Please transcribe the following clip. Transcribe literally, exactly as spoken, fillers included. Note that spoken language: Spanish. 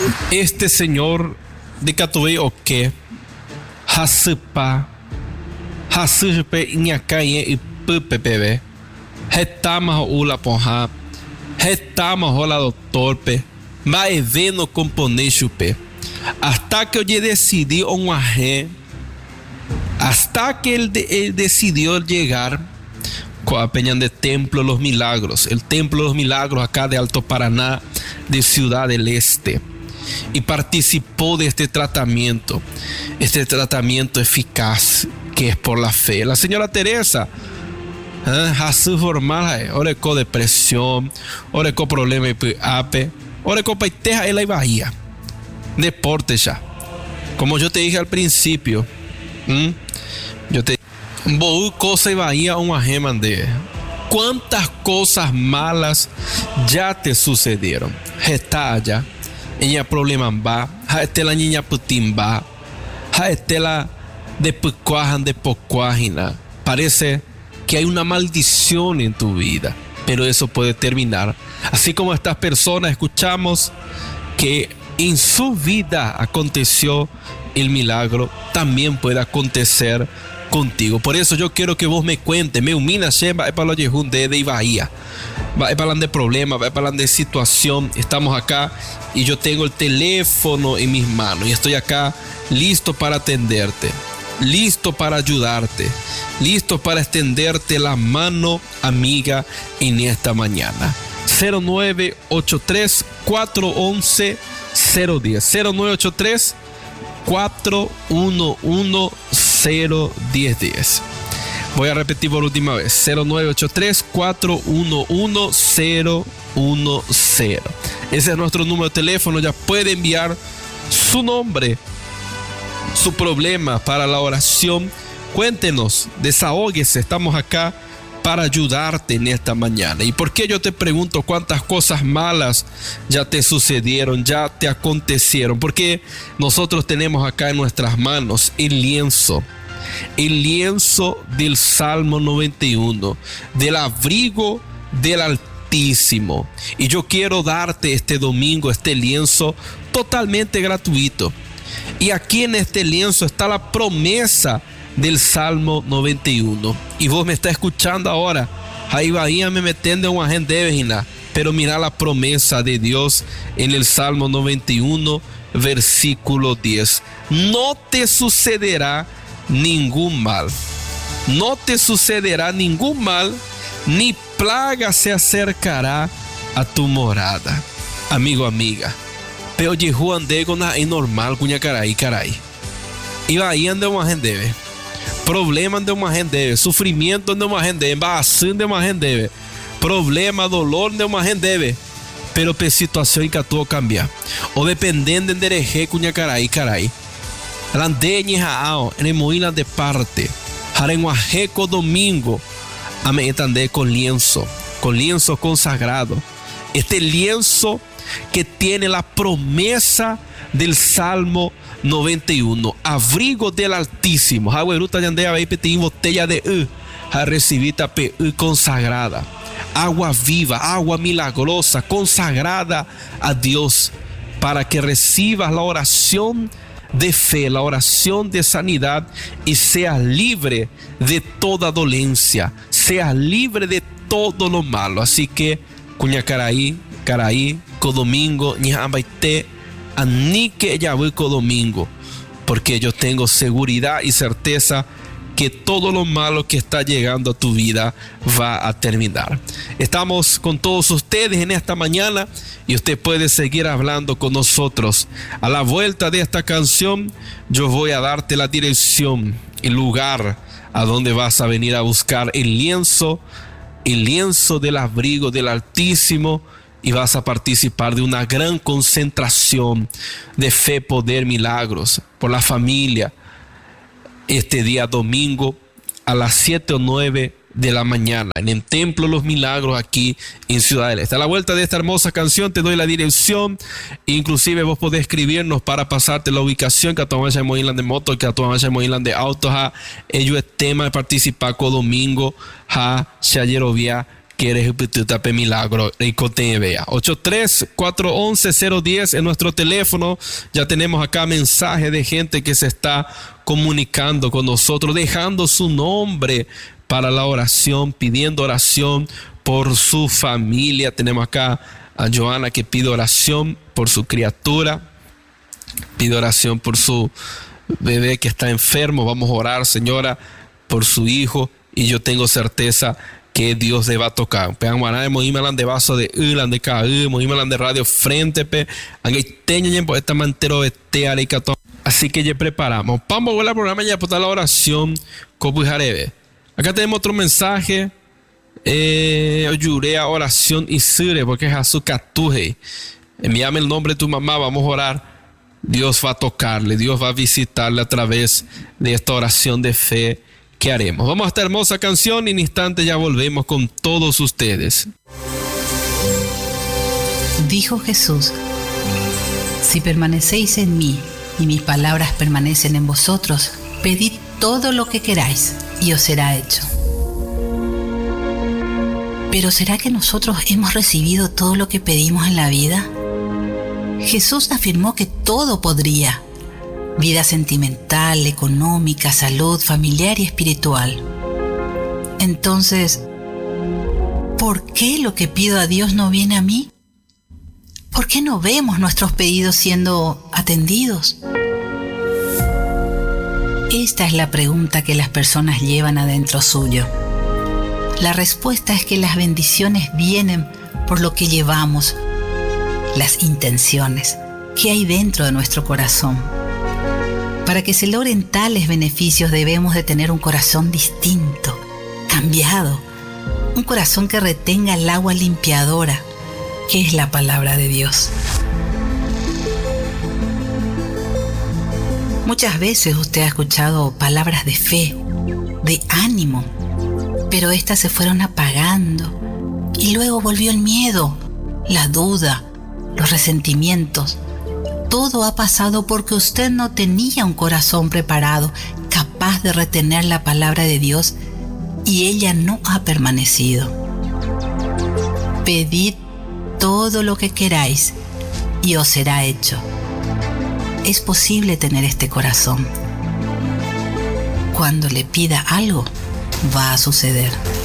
Este señor de Catuey o que Hasupa Hasupe Nyakaye y Pupepebe Hetama Ula Ponha Hetama Rola Doutor Pe Maeveno Componei Chupe hasta que yo decidí un aje hasta que él, de, él decidió llegar a Peña de Templo Los Milagros, el Templo Los Milagros acá de Alto Paraná, de Ciudad del Este, y participó de este tratamiento, este tratamiento eficaz que es por la fe. La señora Teresa, a su formal, ahora con depresión, ahora con problemas de ape, ahora con paiteja en la Bahía, deporte ya. Como yo te dije al principio, ¿m? yo te Boú cosa y Bahía un ajemande. ¿Cuántas cosas malas ya te sucedieron? Jetaya, ella problema va, jaete la niña putimba, jaete la de pucuajan de pocuajina. Parece que hay una maldición en tu vida, pero eso puede terminar. Así como estas personas escuchamos que en su vida aconteció el milagro, también puede acontecer contigo. Por eso yo quiero que vos me cuentes, me humina va para los yejun de de Bahía, va para hablar de problemas, va para hablar de situación. Estamos acá y yo tengo el teléfono en mis manos y estoy acá listo para atenderte, listo para ayudarte, listo para extenderte la mano amiga en esta mañana. cero nueve ocho tres, cuatro once, cero diez cero nueve ocho tres, cuatro uno uno, cero diez diez. Voy a repetir por última vez: cero nueve ocho tres, cuatro uno uno, cero uno cero. Ese es nuestro número de teléfono. Ya puede enviar su nombre, su problema para la oración. Cuéntenos, desahóguese. Estamos acá para ayudarte en esta mañana. ¿Y por qué yo te pregunto cuántas cosas malas ya te sucedieron, ya te acontecieron? Porque nosotros tenemos acá en nuestras manos el lienzo, el lienzo del Salmo noventa y uno, del abrigo del Altísimo. Y yo quiero darte este domingo este lienzo totalmente gratuito. Y aquí en este lienzo está la promesa del Salmo noventa y uno. Y vos me estás escuchando ahora. Ahí Bahía me metiendo en una gente de vecina. Pero mira la promesa de Dios en el Salmo noventa y uno, versículo diez. No te sucederá ningún mal. No te sucederá ningún mal, ni plaga se acercará a tu morada. Amigo, amiga. Pero Yehu ande con es normal, cuña caray, caray. Y Bahía ande una gente debe. Problema de uma gente debe, sufrimiento de uma gente debe, embaraço de uma gente debe, problema, dolor de uma gente debe, pero pe situação que atua cambiar. O dependendo de dereje cuña caray caray. Landeñe haao, en moila de parte, jarenguajeco domingo, ame etande con lienzo, con lienzo consagrado. Este lienzo que tiene la promesa del Salmo noventa y uno, abrigo del Altísimo. Agüeruta de andea ahí petín botella de u, a recibita pe u consagrada, agua viva, agua milagrosa, consagrada a Dios, para que recibas la oración de fe, la oración de sanidad y seas libre de toda dolencia, seas libre de todo lo malo. Así que cuña caraí, caraí, codomingo, ni ambaite, anique ya voy codomingo, porque yo tengo seguridad y certeza que todo lo malo que está llegando a tu vida va a terminar. Estamos con todos ustedes en esta mañana y usted puede seguir hablando con nosotros. A la vuelta de esta canción, yo voy a darte la dirección, el lugar a donde vas a venir a buscar el lienzo, el lienzo del abrigo del Altísimo, y vas a participar de una gran concentración de fe, poder, milagros por la familia. Este día domingo a las siete o nueve de la mañana en el Templo Los Milagros aquí en Ciudad del Este. A la vuelta de esta hermosa canción te doy la dirección, inclusive vos podés escribirnos para pasarte la ubicación que a tu vaya en de moto, que a tu vaya en de auto, ja, ello es tema de participar con domingo, ja, Shayerovia, quieres tape milagro y cote vea. ocho tres cuatro once cero diez en nuestro teléfono. Ya tenemos acá mensajes de gente que se está comunicando con nosotros, dejando su nombre para la oración, pidiendo oración por su familia. Tenemos acá a Joana que pide oración por su criatura, pide oración por su bebé que está enfermo. Vamos a orar, señora, por su hijo, y yo tengo certeza que Dios le va a tocar. Pegan maná, moímelan de vaso de ulan de caí, moímelan de radio frente, pe, aunque tengan por esta mantero de tearicato. Así que ya preparamos. Vamos a ver el programa ya por la oración, copo y jarebe. Acá tenemos otro mensaje. Eh, Yurea, oración y sire, porque es azúcar-tuje. Envíame el nombre de tu mamá, vamos a orar. Dios va a tocarle, Dios va a visitarle a través de esta oración de fe que haremos. Vamos a esta hermosa canción y en instantes ya volvemos con todos ustedes. Dijo Jesús: si permanecéis en mí y mis palabras permanecen en vosotros, pedid todo lo que queráis y os será hecho. Pero ¿será que nosotros hemos recibido todo lo que pedimos en la vida? Jesús afirmó que todo podría: vida sentimental, económica, salud, familiar y espiritual. Entonces, ¿por qué lo que pido a Dios no viene a mí? ¿Por qué no vemos nuestros pedidos siendo atendidos? Esta es la pregunta que las personas llevan adentro suyo. La respuesta es que las bendiciones vienen por lo que llevamos, las intenciones que hay dentro de nuestro corazón. Para que se logren tales beneficios debemos de tener un corazón distinto, cambiado, un corazón que retenga el agua limpiadora, que es la palabra de Dios. Muchas veces usted ha escuchado palabras de fe, de ánimo, pero éstas se fueron apagando y luego volvió el miedo, la duda, los resentimientos. Todo ha pasado porque usted no tenía un corazón preparado, capaz de retener la palabra de Dios, y ella no ha permanecido. Pedid todo lo que queráis y os será hecho. Es posible tener este corazón. Cuando le pida algo, va a suceder.